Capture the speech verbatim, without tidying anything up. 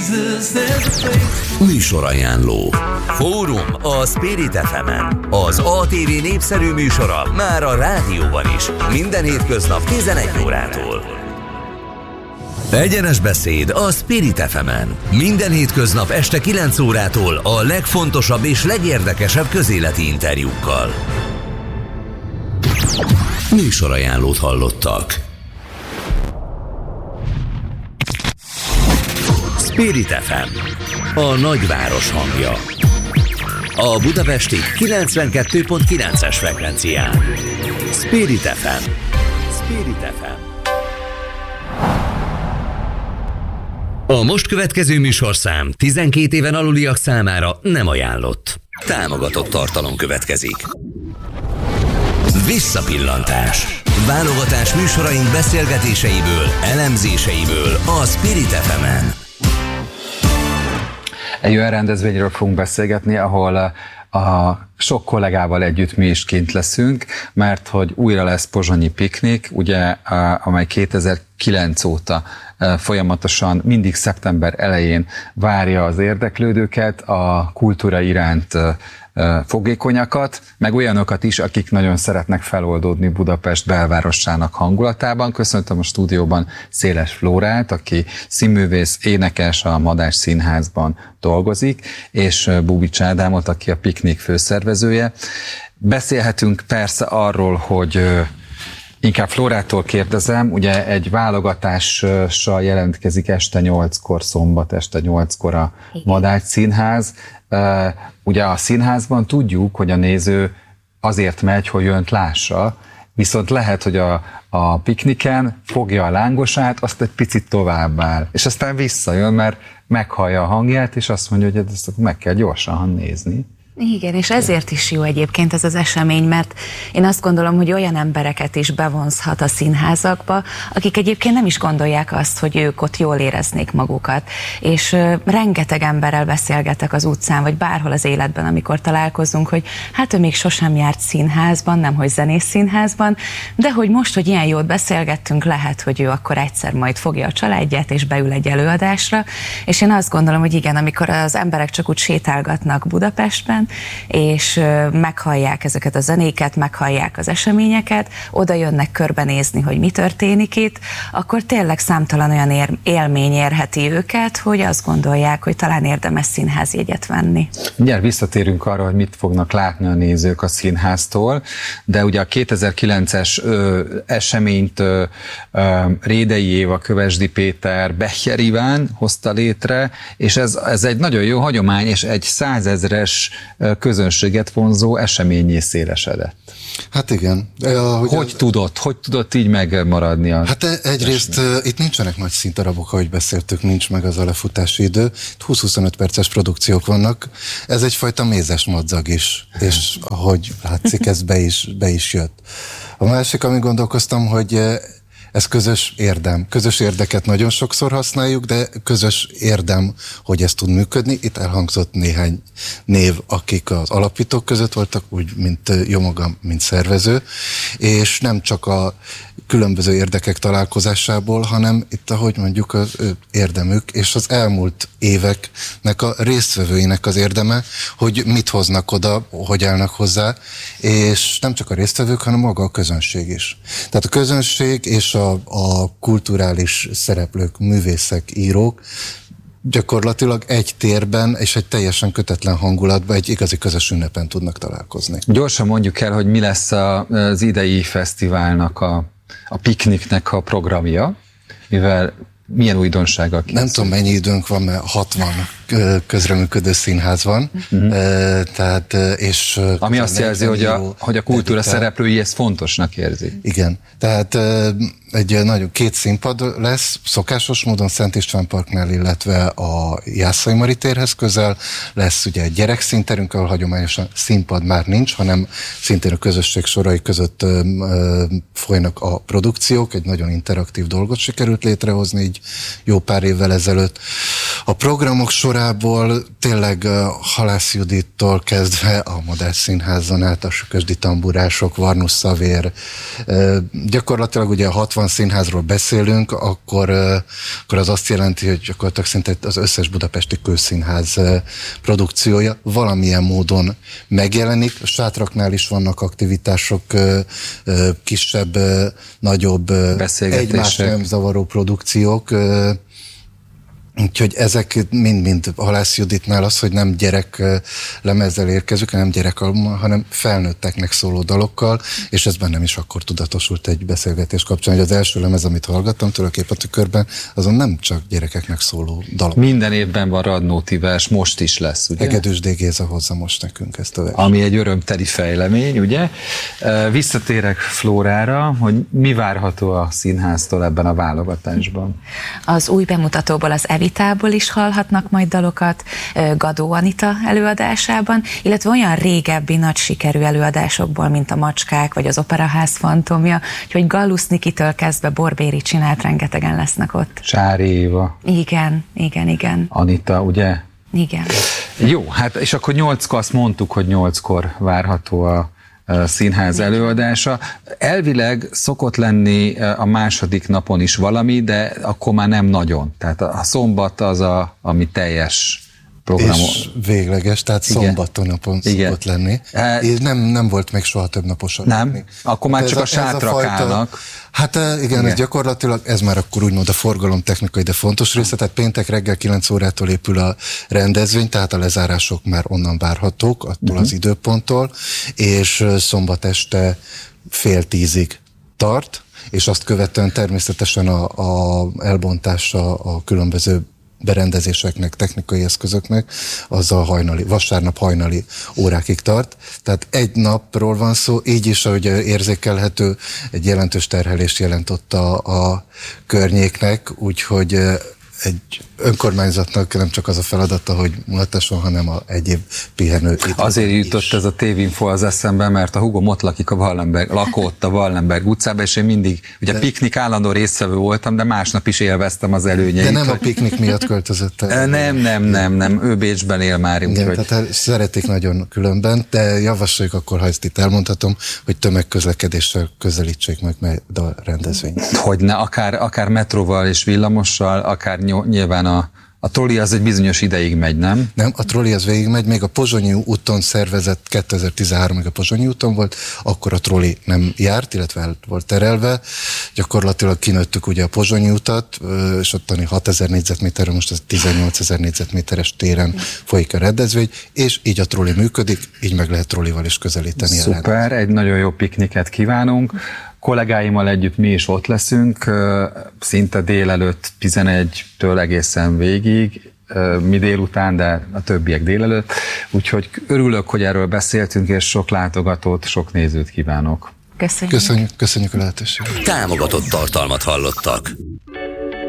Műsorajánló. Fórum a Spirit ef emen. Az á té vé népszerű műsora már a rádióban is. Minden hétköznap tizenegy órától. Egyenes beszéd a Spirit ef emen. Minden hétköznap este kilenc órától a legfontosabb és legérdekesebb közéleti interjúkkal. Műsorajánlót hallottak. Spirit ef em, a nagyváros hangja. A budapesti kilencvenkettő pont kilences frekvencián. Spirit ef em. Spirit ef em. A most következő műsorszám tizenkét éven aluliak számára nem ajánlott. Támogatott tartalom következik. Visszapillantás. Válogatás műsoraink beszélgetéseiből, elemzéseiből a Spirit ef emen. Egy olyan rendezvényről fogunk beszélgetni, ahol a sok kollégával együtt mi is kint leszünk, mert hogy újra lesz pozsonyi piknik, ugye, amely kétezer-kilenc óta folyamatosan mindig szeptember elején várja az érdeklődőket, a kultúra iránt fogékonyakat, meg olyanokat is, akik nagyon szeretnek feloldódni Budapest belvárosának hangulatában. Köszöntöm a stúdióban Széles Flórát, aki színművész, énekes, a Madách Színházban dolgozik, és Bubics Ádámot, aki a piknik főszervezője. Beszélhetünk persze arról, hogy inkább Flórától kérdezem, ugye egy válogatással jelentkezik este nyolckor, szombat este nyolckor a Madách Színház. Ugye a színházban tudjuk, hogy a néző azért megy, hogy önt lássa, viszont lehet, hogy a, a pikniken fogja a lángosát, azt egy picit tovább áll, és aztán visszajön, mert meghallja a hangját, és azt mondja, hogy ezt meg kell gyorsan nézni. Igen, és ezért is jó egyébként ez az esemény, mert én azt gondolom, hogy olyan embereket is bevonzhat a színházakba, akik egyébként nem is gondolják azt, hogy ők ott jól éreznék magukat. És uh, rengeteg emberrel beszélgetek az utcán, vagy bárhol az életben, amikor találkozunk, hogy hát ő még sosem járt színházban, nemhogy zenész színházban, de hogy most, hogy ilyen jót beszélgettünk, lehet, hogy ő akkor egyszer majd fogja a családját, és beül egy előadásra. És én azt gondolom, hogy igen, amikor az emberek csak úgy sétálgatnak Budapestben, és meghallják ezeket a zenéket, meghallják az eseményeket, oda jönnek körbenézni, hogy mi történik itt, akkor tényleg számtalan olyan ér- élmény érheti őket, hogy azt gondolják, hogy talán érdemes színházjegyet venni. Mindjárt visszatérünk arra, hogy mit fognak látni a nézők a színháztól, de ugye a kétezer-kilences ö, eseményt ö, ö, Rédei Éva, Kövesdi Péter, Becher Iván hozta létre, és ez, ez egy nagyon jó hagyomány, és egy százezres közönséget vonzó eseményé szélesedett. Hát igen. Hogy, hogy tudott, hogy tudott így megmaradni? A hát egyrészt esemény? Itt nincsenek nagy színdarabok, ahogy beszéltük, nincs meg az a lefutási idő. húsz-huszonöt perces produkciók vannak. Ez egyfajta mézes madzag is, és ahogy látszik, ez be is, be is jött. A másik, amit gondolkoztam, hogy ez közös érdem. Közös érdeket nagyon sokszor használjuk, de közös érdem, hogy ez tud működni. Itt elhangzott néhány név, akik az alapítók között voltak, úgy, mint jó magam, mint szervező, és nem csak a különböző érdekek találkozásából, hanem itt, ahogy mondjuk, az érdemük, és az elmúlt éveknek a résztvevőinek az érdeme, hogy mit hoznak oda, hogy állnak hozzá, és nem csak a résztvevők, hanem maga a közönség is. Tehát a közönség és a, a kulturális szereplők, művészek, írók gyakorlatilag egy térben és egy teljesen kötetlen hangulatban egy igazi közös ünnepen tudnak találkozni. Gyorsan mondjuk el, hogy mi lesz az idei fesztiválnak, a, a pikniknek a programja, mivel milyen újdonsággal készül? Nem tudom, mennyi időnk van, mert hatvan közreműködő színház van. Uh-huh. Tehát, és ami azt jelzi, hogy a, hogy a kultúra dedikál. Szereplői ezt fontosnak érzi. Igen, tehát egy nagyon két színpad lesz, szokásos módon Szent István Parknál, illetve a Jászai Mari térhez közel. Lesz ugye egy gyerekszínterünk, ahol hagyományosan színpad már nincs, hanem szintén a közösség sorai között ö, ö, folynak a produkciók. Egy nagyon interaktív dolgot sikerült létrehozni így jó pár évvel ezelőtt. A programok során flórából tényleg Halász Judittól kezdve a Madách Színházon át, a Sükösdi tamburások, Varnus Szavér. Gyakorlatilag ugye a hatvan színházról beszélünk, akkor, akkor az azt jelenti, hogy gyakorlatilag szinte az összes budapesti kőszínház produkciója valamilyen módon megjelenik. A Sátraknál is vannak aktivitások, kisebb, nagyobb, egymást nem zavaró produkciók. Úgyhogy ezek mind-mind Halász Juditnál az, hogy nem gyerek lemezzel érkezünk, nem gyerekalbummal, hanem felnőtteknek szóló dalokkal, és ez bennem is akkor tudatosult egy beszélgetés kapcsán, hogy az első lemez, amit hallgattam tulajdonképpen a tükörben, azon nem csak gyerekeknek szóló dalok. Minden évben van Radnóti vers, most is lesz, ugye? Egedűs D. Géza hozza most nekünk ezt a verset. Ami egy örömteli fejlemény, ugye? Visszatérek Flórára, hogy mi várható a színháztól ebben a válogatásban? Az új bemutatóból, az Evitából is hallhatnak majd dalokat, Gadó Anita előadásában, illetve olyan régebbi nagy sikerű előadásokból, mint a Macskák, vagy az Operaház fantomja, úgyhogy Gallusz Nikitől kezdve Borbéri csinált, rengetegen lesznek ott. Sári Éva. Igen, igen, igen. Anita, ugye? Igen. Jó, hát és akkor nyolckor azt mondtuk, hogy nyolckor várható a színház előadása. Elvileg szokott lenni a második napon is valami, de akkor már nem nagyon. Tehát a szombat az, a, ami teljes programon. És végleges, tehát igen. Szombaton napon igen. Szokott lenni. E... Nem, nem volt még soha több napos. Nem? Lenni. Akkor már csak a, a sátrak a állnak. Hát igen, igen, ez gyakorlatilag, ez már akkor úgymond a forgalomtechnikai, de fontos része, tehát péntek reggel kilenc órától épül a rendezvény, tehát a lezárások már onnan várhatók, attól uh-huh. az időponttól, és szombat este fél tízig tart, és azt követően természetesen a, a elbontása a különböző berendezéseknek, technikai eszközöknek, az a hajnali, vasárnap hajnali órákig tart. Tehát egy napról van szó, így is, ahogy érzékelhető, egy jelentős terhelést jelent ott a, a környéknek, úgyhogy egy önkormányzatnak nem csak az a feladata, hogy mutasson, hanem a egyéb pihenő időt. Azért jutott is ez a tévinfo az eszembe, mert a húgom ott lakik a Wallenberg, lakott a Wallenberg utcában, és én mindig, ugye de, piknik állandó résztvevő voltam, de másnap is élveztem az előnyeit. De nem a piknik miatt költözött el. Nem, nem, nem, nem, ő Bécsben él már. Igen, úgy, tehát hogy... szeretik nagyon különben, de javasoljuk akkor, ha ezt itt elmondhatom, hogy tömegközlekedéssel közelítsék meg majd a rendezvényt. Hogyne, akár, akár metróval és villamossal, akár nyilván a, a troli az egy bizonyos ideig megy, nem? Nem, a troli az végig megy, még a Pozsonyi úton szervezett, kétezer-tizenháromig a Pozsonyi úton volt, akkor a troli nem járt, illetve el volt terelve. Gyakorlatilag kinőttük ugye a Pozsonyi utat, és ottani hatezer négyzetméterre, most ez tizennyolcezer négyzetméteres téren folyik a rendezvény, és így a troli működik, így meg lehet trolival is közelíteni. Szuper, egy nagyon jó pikniket kívánunk. Kollégáimmal együtt mi is ott leszünk, szinte délelőtt tizenegytől egészen végig, mi délután, de a többiek délelőtt. Úgyhogy örülök, hogy erről beszéltünk, és sok látogatót, sok nézőt kívánok. Köszönjük. Köszönjük, köszönjük a lehetőséget. Támogatott tartalmat hallottak.